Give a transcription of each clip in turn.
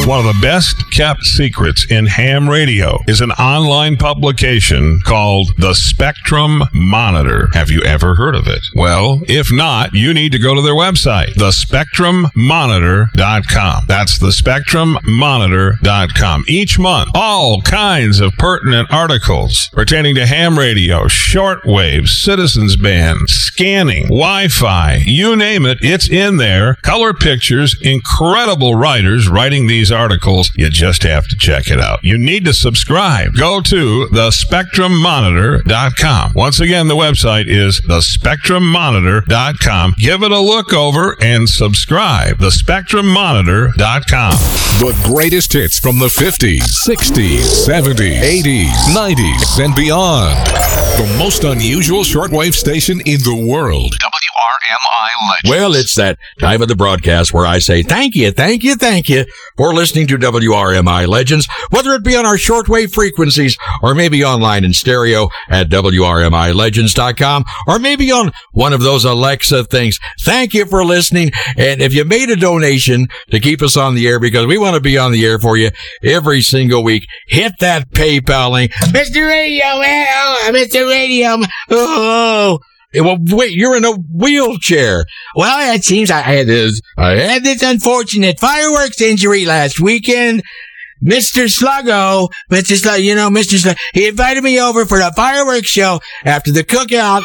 One of the best kept secrets in ham radio is an online publication called The Spectrum Monitor. Have you ever heard of it? Well, if not, you need to go to their website, thespectrummonitor.com. That's thespectrummonitor.com. Each month, all kinds of pertinent articles pertaining to ham radio, shortwave, citizens band, scanning, Wi-Fi, you name it, it's in there. Color pictures, incredible writers writing these articles. You just have to check it out. You need to subscribe. Go to thespectrummonitor.com. Once again, the website is thespectrummonitor.com. Give it a look over and subscribe. Thespectrummonitor.com. The greatest hits from the 50s, 60s, 70s, 80s, 90s, and beyond. The most unusual shortwave station in the world. WRMI Legends. Well, it's that time of the broadcast where I say thank you for listening to WRMI Legends, whether it be on our shortwave frequencies or maybe online in stereo at WRMILegends.com or maybe on one of those Alexa things. Thank you for listening. And if you made a donation to keep us on the air, because we want to be on the air for you every single week, hit that PayPal link. Mr. Radio, Mr. Radio, oh. Well, wait, you're in a wheelchair. Well, it seems I had this unfortunate fireworks injury last weekend. Mr. Sluggo, he invited me over for a fireworks show after the cookout.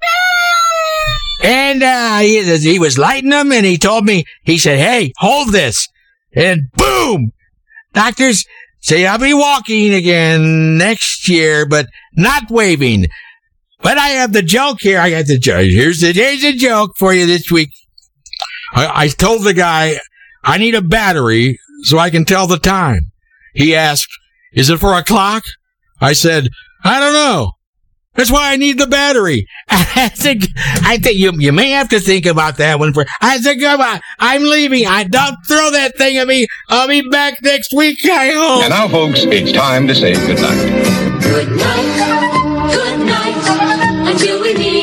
And, he was lighting them and he told me, he said, hey, hold this. And boom! Doctors say I'll be walking again next year, but not waving. But I have the joke here. I got the joke. Here's a joke for you this week. I told the guy, I need a battery so I can tell the time. He asked, is it for a clock? I said, I don't know. That's why I need the battery. I think you may have to think about that one. I said, goodbye. I'm leaving. Don't throw that thing at me. I'll be back next week, I hope. And now, folks, it's time to say goodnight. Good night, until we meet